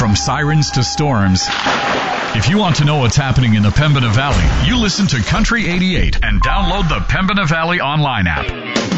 From sirens to storms. If you want to know what's happening in the Pembina Valley, you listen to Country 88 and download the Pembina Valley online app.